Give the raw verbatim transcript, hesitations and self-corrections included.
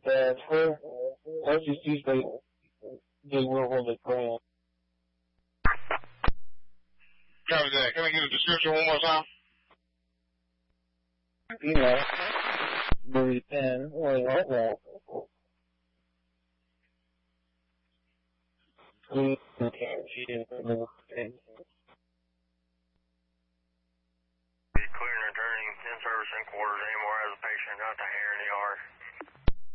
bad. I just usually do well on the ground. Copy that. Can I get a description one more time? You know, very thin, only like that. She didn't know. Be clear and returning in service in quarters anymore as a patient, not to hair in the yard.